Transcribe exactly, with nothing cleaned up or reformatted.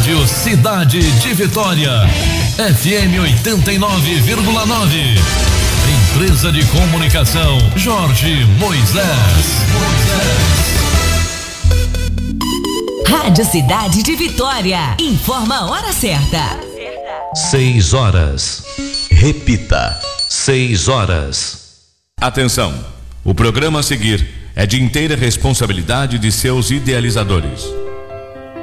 Rádio Cidade de Vitória, F M oitenta e nove vírgula nove. Empresa de Comunicação Jorge Moisés. Rádio Cidade de Vitória. Informa a hora certa. Seis horas. Repita. Seis horas. Atenção! O programa a seguir é de inteira responsabilidade de seus idealizadores.